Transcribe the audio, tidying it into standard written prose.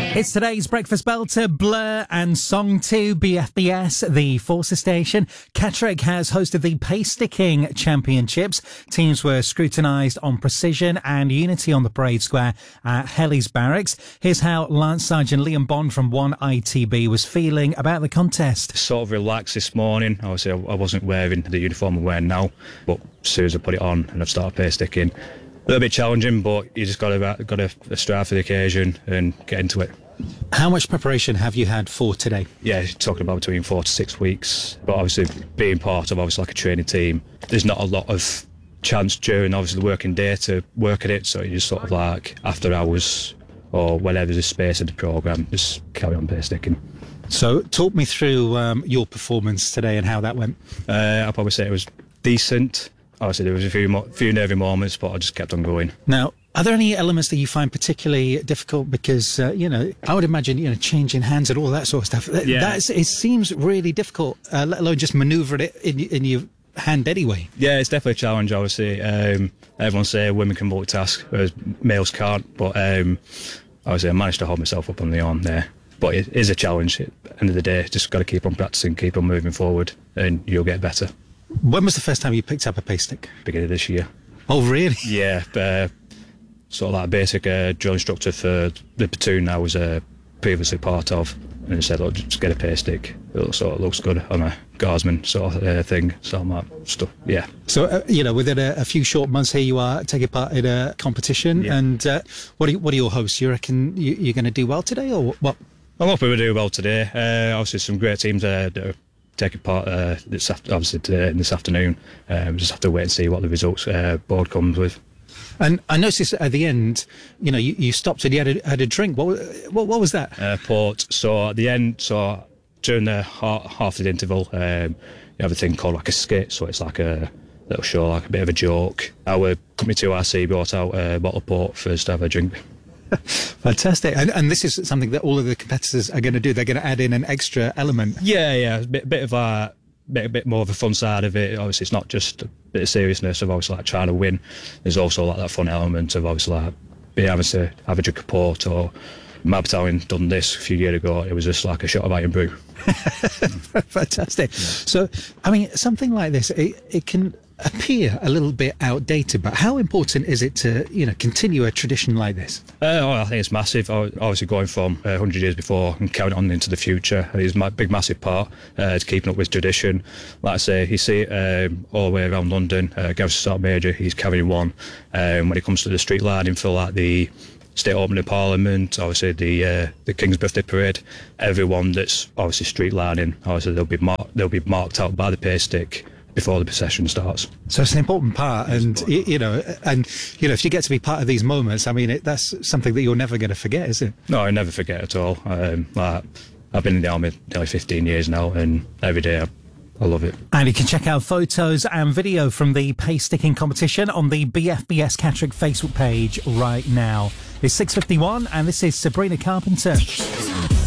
It's today's breakfast belter, Blur and Song 2, BFBS, the Forces station. Catterick has hosted the Pace Sticking Championships. Teams were scrutinised on precision and unity on the parade square at Helly's Barracks. Here's how Lance Sergeant Liam Bond from 1ITB was feeling about the contest. Sort of relaxed this morning. Obviously, I wasn't wearing the uniform I'm wearing now, but as soon as I put it on and I've started pace sticking, a little bit challenging, but you just got to strive for the occasion and get into it. How much preparation have you had for today? Yeah, talking about between 4 to 6 weeks. But obviously, being part of like a training team, there's not a lot of chance during obviously the working day to work at it. So you just sort of like after hours or whenever there's space in the programme, just carry on pace sticking. So talk me through your performance today and how that went. I'll probably say it was decent. Obviously, there was a few nervy moments, but I just kept on going. Now, are there any elements that you find particularly difficult? Because, I would imagine, changing hands and all that sort of stuff. Yeah. It seems really difficult, let alone just manoeuvring it in your hand anyway. Yeah, it's definitely a challenge, obviously. Everyone say women can multitask, whereas males can't. But obviously, I managed to hold myself up on the arm there. But it is a challenge. At the end of the day, just got to keep on practicing, keep on moving forward, and you'll get better. When was the first time you picked up a pace stick? Beginning of this year. Oh, really? Yeah, sort of like a basic drill instructor for the platoon I was previously part of, and he said, look, just get a pace stick. It sort of looks good on a guardsman sort of thing. So I'm like, stuff, yeah. So, within a few short months here, you are taking part in a competition. Yeah. And what are your hopes? You reckon you're going to do well today, or what? I'm hoping we'll do well today. Obviously, some great teams that are taking part this afternoon. We just have to wait and see what the results board comes with. And I noticed at the end, you stopped and you had a drink. What was that? Port. So at the end, during the half of the interval, you have a thing called like a skit. So it's like a little show, like a bit of a joke. Our company 2RC brought out a bottle of port for us to have a drink. Fantastic. And this is something that all of the competitors are going to do. They're going to add in an extra element. Yeah. A bit more of a fun side of it. Obviously, it's not just a bit of seriousness of obviously like trying to win. There's also like that fun element of obviously like being able to have a drink of port. Or my battalion done this a few years ago. It was just like a shot of iron brew. Fantastic. Yeah. So, I mean, something like this, it can appear a little bit outdated, but how important is it to continue a tradition like this? I think it's massive. Obviously, going from 100 years before and carrying on into the future is a big, massive part to keeping up with tradition. Like I say, you see it all the way around London. Gareth Sergeant Major, he's carrying one. When it comes to the street lighting for like the State Opening of Parliament, obviously the King's Birthday Parade, everyone that's obviously street lighting, obviously they'll be marked out by the pace stick before the procession starts. So it's an important part, and if you get to be part of these moments, I mean, that's something that you're never going to forget, is it? No, I never forget at all. I've been in the army nearly 15 years now, and every day I love it. And you can check out photos and video from the pace sticking competition on the BFBS Catterick Facebook page right now. It's 6:51, and this is Sabrina Carpenter.